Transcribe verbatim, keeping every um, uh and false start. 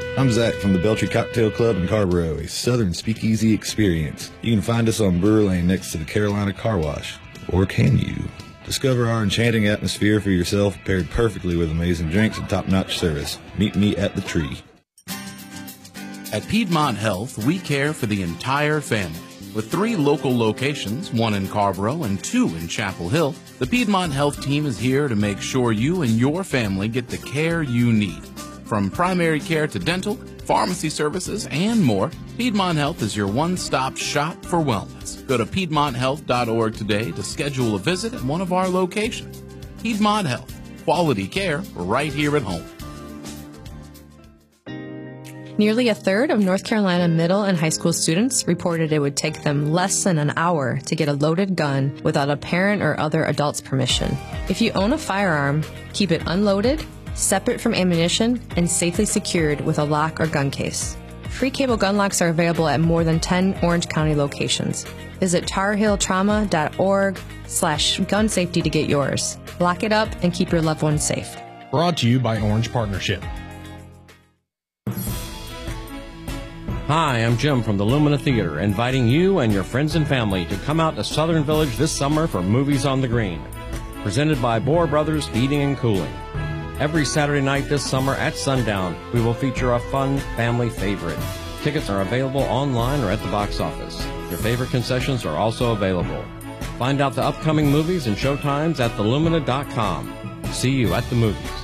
I'm Zach from the Beltry Cocktail Club in Carborough, a southern speakeasy experience. You can find us on Brewer Lane next to the Carolina Car Wash. Or can you? Discover our enchanting atmosphere for yourself, paired perfectly with amazing drinks and top-notch service. Meet me at the Tree. At Piedmont Health, we care for the entire family. With three local locations, one in Carborough and two in Chapel Hill, the Piedmont Health team is here to make sure you and your family get the care you need. From primary care to dental, pharmacy services, and more, Piedmont Health is your one-stop shop for wellness. Go to piedmont health dot org today to schedule a visit at one of our locations. Piedmont Health, quality care right here at home. Nearly a third of North Carolina middle and high school students reported it would take them less than an hour to get a loaded gun without a parent or other adult's permission. If you own a firearm, keep it unloaded, separate from ammunition, and safely secured with a lock or gun case. Free cable gun locks are available at more than ten Orange County locations. Visit tar hill trauma dot org slash gun safety to get yours. Lock it up and keep your loved ones safe. Brought to you by Orange Partnership. Hi, I'm Jim from the Lumina Theater, inviting you and your friends and family to come out to Southern Village this summer for Movies on the Green. Presented by Bohr Brothers Heating and Cooling. Every Saturday night this summer at sundown, we will feature a fun family favorite. Tickets are available online or at the box office. Your favorite concessions are also available. Find out the upcoming movies and showtimes at the lumina dot com. See you at the movies.